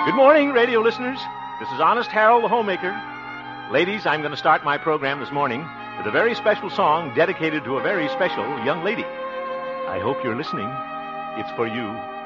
Good morning, radio listeners. This is Honest Harold, the homemaker. Ladies, I'm going to start my program this morning with a very special song dedicated to a very special young lady. I hope you're listening. It's for you.